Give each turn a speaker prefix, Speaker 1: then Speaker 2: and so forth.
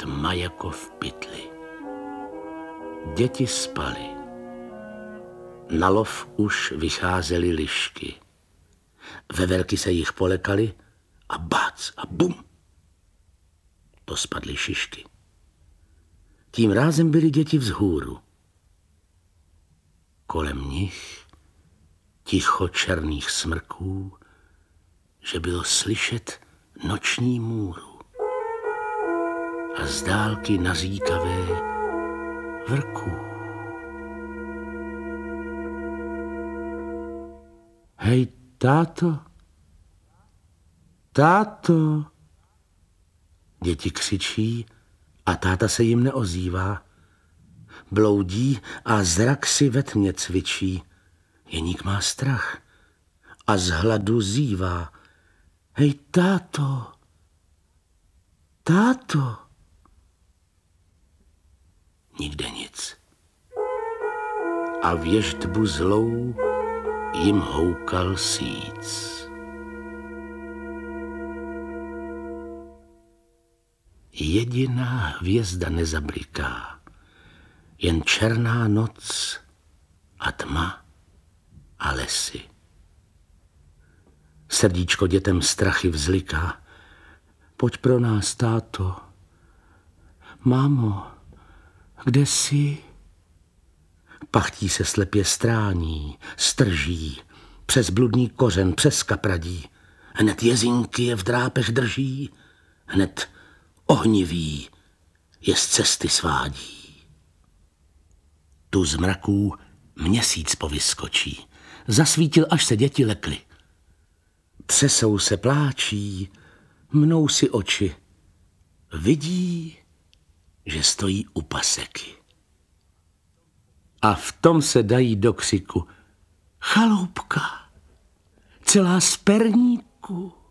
Speaker 1: tma jako v pytli. Děti spaly. Na lov už vycházely lišky. Veverky se jich polekaly a bác a bum. To spadly šišky. Tím rázem byly děti vzhůru. Kolem nich ticho černých smrků, že bylo slyšet noční můru a z dálky naříkavé vrků. Hej, táto, táto, děti křičí a táta se jim neozývá. Bloudí a zrak si ve tmě cvičí. Jeník má strach a z hladu zívá. Hej, táto, táto. Nikde nic. A věštbu zlou jim houkal síc. Jediná hvězda nezabliká, jen černá noc a tma a lesy. Srdíčko dětem strachy vzliká. Pojď pro nás, táto. Mámo, kde jsi? Pachtí se slepě strání, strží, přes bludný kořen, přes kapradí. Hned jezinky je v drápech drží, hned ohnivý je z cesty svádí. Tu z mraků měsíc povyskočí, zasvítil, až se děti lekly. Třesou se, pláčí, mnou si oči. Vidí, že stojí u paseky. A v tom se dají do křiku. Chaloupka, celá z perníku.